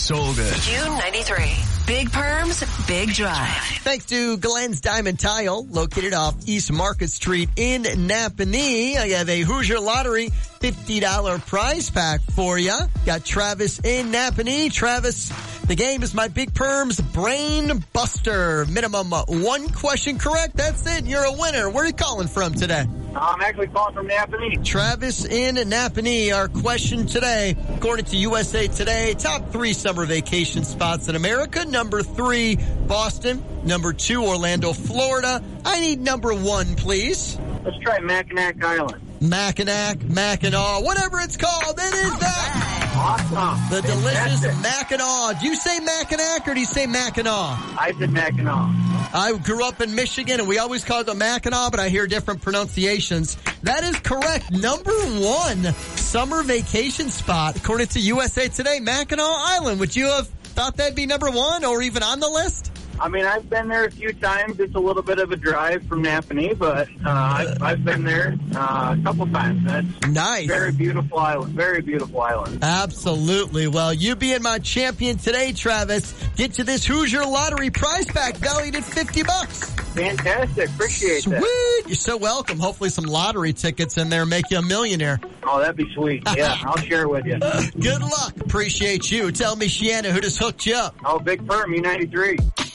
so good. June 93. Big Perms, Big Drive. Thanks to Glenn's Diamond Tile, located off East Market Street in Napanee. I have a Hoosier Lottery $50 prize pack for you. Got Travis in Napanee. Travis, the game is my Big Perms Brain Buster. Minimum one question correct. That's it. You're a winner. Where are you calling from today? I'm actually calling from Napanee. Travis in Napanee. Our question today, according to USA Today, top 3 summer vacation spots in America. Number 3, Boston. Number 2, Orlando, Florida. I need number 1, please. Let's try Mackinac Island. Mackinac, whatever it's called. It is that. Awesome. The delicious Mackinac. Do you say Mackinac or do you say Mackinac? I said Mackinac. I grew up in Michigan and we always called it Mackinac, but I hear different pronunciations. That is correct. Number 1 summer vacation spot, according to USA Today, Mackinac Island. Would you have thought that'd be number 1 or even on the list? I mean, I've been there a few times. It's a little bit of a drive from Napanee, but I've been there a couple times. That's nice. Very beautiful island. Very beautiful island. Absolutely. Well, you being my champion today, Travis, get you this Hoosier Lottery prize pack valued at $50. Fantastic. Appreciate that. Sweet. You're so welcome. Hopefully some lottery tickets in there make you a millionaire. Oh, that'd be sweet. Yeah, I'll share it with you. Good luck. Appreciate you. Tell me, Shiana, who just hooked you up? Oh, Big Perm, U93.